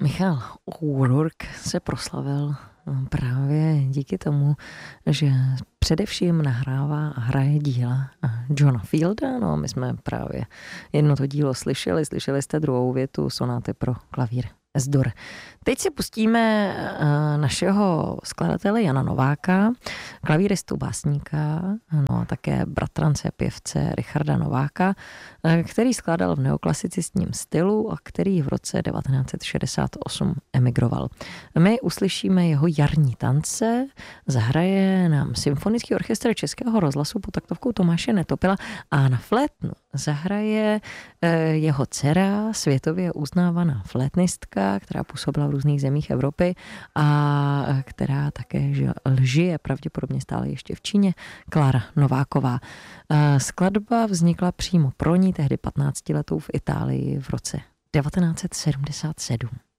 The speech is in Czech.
Michal O'Rourke se proslavil právě díky tomu, že především nahrává a hraje díla Johna Fielda. No a my jsme právě jedno to dílo slyšeli jste druhou větu sonáty pro klavír S-dur. Teď si pustíme našeho skladatele Jana Nováka, klavíristu, básníka, no a také bratrance pěvce Richarda Nováka, který skládal v neoklasicistním stylu a který v roce 1968 emigroval. My uslyšíme jeho jarní tance, zahraje nám Symfonický orchestr Českého rozhlasu pod taktovkou Tomáše Netopila a na flétnu zahraje jeho dcera, světově uznávaná flétnistka, která působila v různých zemích Evropy a která také žije pravděpodobně stále ještě v Číně, Klára Nováková. Skladba vznikla přímo pro ní, tehdy 15letou v Itálii v roce 1977.